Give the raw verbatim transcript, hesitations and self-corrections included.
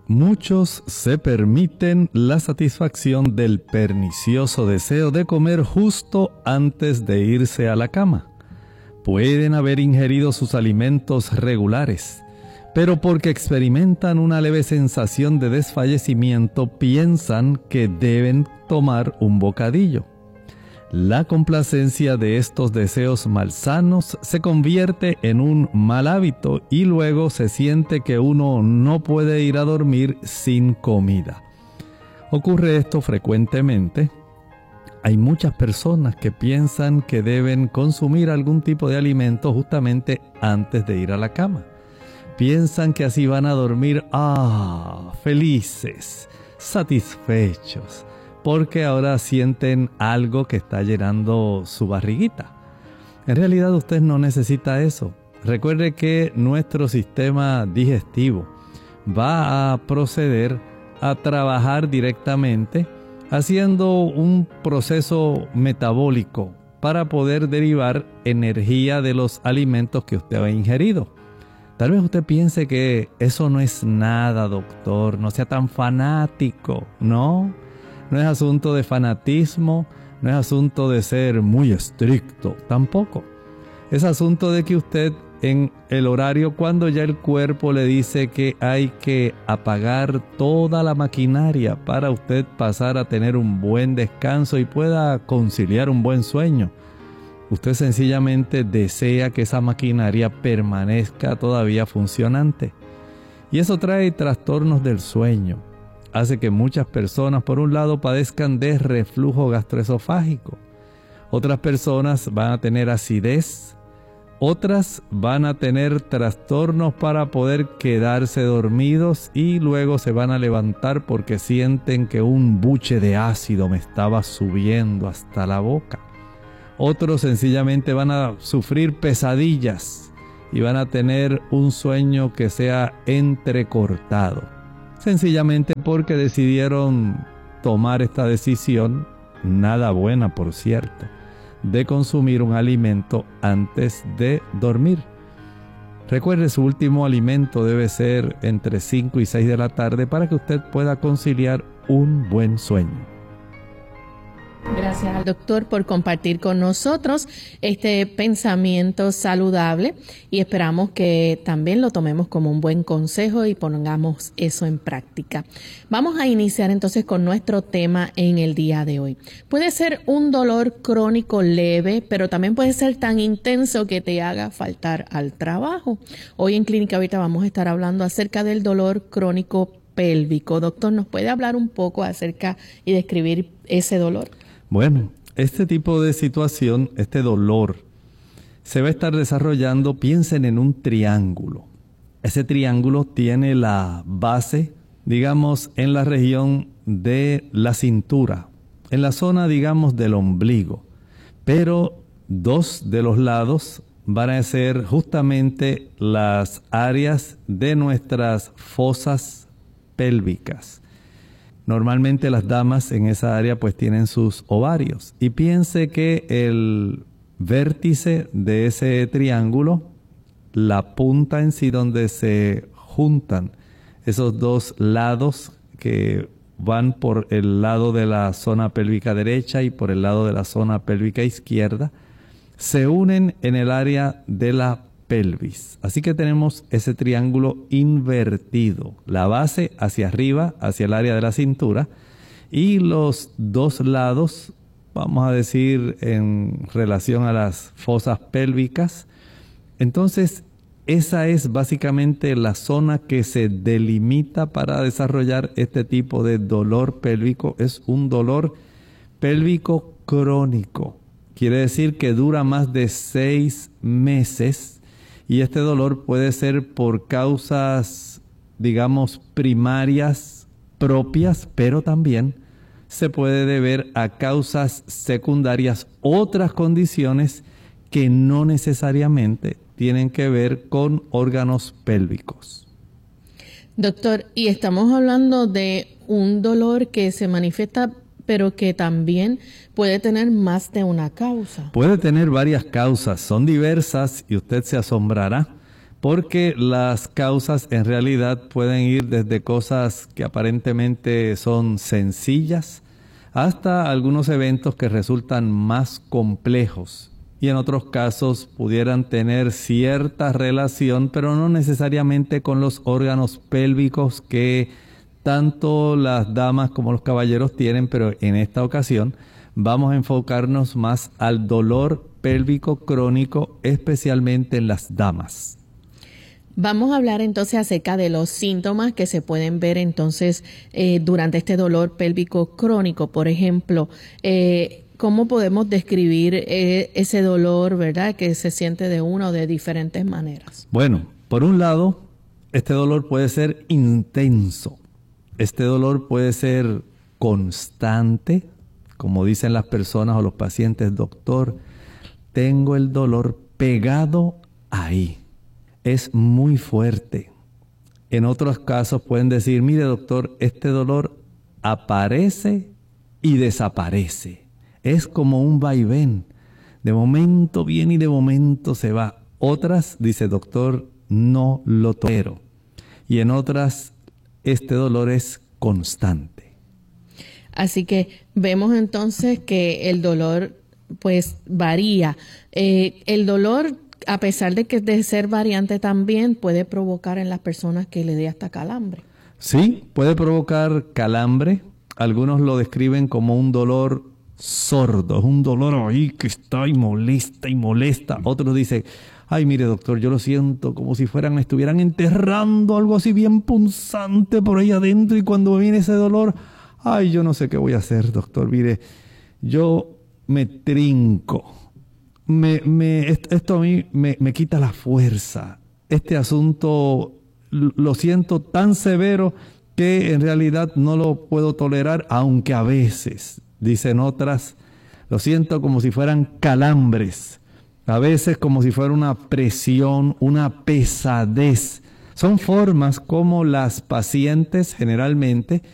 Muchos se permiten la satisfacción del pernicioso deseo de comer justo antes de irse a la cama. Pueden haber ingerido sus alimentos regulares, pero porque experimentan una leve sensación de desfallecimiento, piensan que deben tomar un bocadillo. La complacencia de estos deseos malsanos se convierte en un mal hábito y luego se siente que uno no puede ir a dormir sin comida. Ocurre esto frecuentemente. Hay muchas personas que piensan que deben consumir algún tipo de alimento justamente antes de ir a la cama. Piensan que así van a dormir, ah, felices, satisfechos, porque ahora sienten algo que está llenando su barriguita. En realidad usted no necesita eso. Recuerde que nuestro sistema digestivo va a proceder a trabajar directamente haciendo un proceso metabólico para poder derivar energía de los alimentos que usted ha ingerido. Tal vez usted piense que eso no es nada, doctor, no sea tan fanático, ¿no? No es asunto de fanatismo, no es asunto de ser muy estricto, tampoco. Es asunto de que usted en el horario, cuando ya el cuerpo le dice que hay que apagar toda la maquinaria para usted pasar a tener un buen descanso y pueda conciliar un buen sueño, usted sencillamente desea que esa maquinaria permanezca todavía funcionante. Y eso trae trastornos del sueño. Hace que muchas personas, por un lado, padezcan de reflujo gastroesofágico. Otras personas van a tener acidez. Otras van a tener trastornos para poder quedarse dormidos y luego se van a levantar porque sienten que un buche de ácido me estaba subiendo hasta la boca. Otros sencillamente van a sufrir pesadillas y van a tener un sueño que sea entrecortado. Sencillamente porque decidieron tomar esta decisión, nada buena por cierto, de consumir un alimento antes de dormir. Recuerde, su último alimento debe ser entre cinco y seis de la tarde para que usted pueda conciliar un buen sueño. Gracias al doctor por compartir con nosotros este pensamiento saludable y esperamos que también lo tomemos como un buen consejo y pongamos eso en práctica. Vamos a iniciar entonces con nuestro tema en el día de hoy. Puede ser un dolor crónico leve, pero también puede ser tan intenso que te haga faltar al trabajo. Hoy en Clínica Abierta vamos a estar hablando acerca del dolor crónico pélvico. Doctor, ¿nos puede hablar un poco acerca y describir ese dolor? Bueno, este tipo de situación, este dolor, se va a estar desarrollando, piensen en un triángulo. Ese triángulo tiene la base, digamos, en la región de la cintura, en la zona, digamos, del ombligo. Pero dos de los lados van a ser justamente las áreas de nuestras fosas pélvicas. Normalmente las damas en esa área pues tienen sus ovarios. Y piense que el vértice de ese triángulo, la punta en sí donde se juntan esos dos lados que van por el lado de la zona pélvica derecha y por el lado de la zona pélvica izquierda, se unen en el área de la pelvis. Así que tenemos ese triángulo invertido, la base hacia arriba, hacia el área de la cintura, y los dos lados, vamos a decir, en relación a las fosas pélvicas. Entonces, esa es básicamente la zona que se delimita para desarrollar este tipo de dolor pélvico. Es un dolor pélvico crónico. Quiere decir que dura más de seis meses. Y este dolor puede ser por causas, digamos, primarias propias, pero también se puede deber a causas secundarias, otras condiciones que no necesariamente tienen que ver con órganos pélvicos. Doctor, y estamos hablando de un dolor que se manifiesta, pero que también puede tener más de una causa. Puede tener varias causas, son diversas y usted se asombrará, porque las causas en realidad pueden ir desde cosas que aparentemente son sencillas hasta algunos eventos que resultan más complejos y en otros casos pudieran tener cierta relación, pero no necesariamente con los órganos pélvicos que tanto las damas como los caballeros tienen, pero en esta ocasión vamos a enfocarnos más al dolor pélvico crónico, especialmente en las damas. Vamos a hablar entonces acerca de los síntomas que se pueden ver entonces eh, durante este dolor pélvico crónico. Por ejemplo, eh, ¿cómo podemos describir eh, ese dolor, verdad, que se siente de una o de diferentes maneras? Bueno, por un lado, este dolor puede ser intenso. Este dolor puede ser constante, como dicen las personas o los pacientes, doctor, tengo el dolor pegado ahí. Es muy fuerte. En otros casos pueden decir, mire doctor, este dolor aparece y desaparece. Es como un vaivén. De momento viene y de momento se va. Otras, dice doctor, no lo tolero. Y en otras, este dolor es constante. Así que vemos entonces que el dolor pues varía. Eh, el dolor, a pesar de que de ser variante también, puede provocar en las personas que le dé hasta calambre. Sí, puede provocar calambre. Algunos lo describen como un dolor sordo. Es un dolor ahí que está y molesta y molesta. Otros dicen, ay, mire doctor, yo lo siento como si fueran, estuvieran enterrando algo así bien punzante por ahí adentro y cuando viene ese dolor, ay, yo no sé qué voy a hacer, doctor. Mire, yo me trinco. Me, me, esto a mí me, me quita la fuerza. Este asunto lo siento tan severo que en realidad no lo puedo tolerar, aunque a veces, dicen otras, lo siento como si fueran calambres, a veces como si fuera una presión, una pesadez. Son formas como las pacientes generalmente